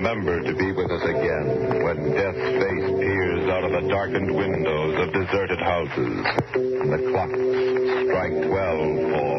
remember to be with us again when death's face peers out of the darkened windows of deserted houses and the clocks strike 12 for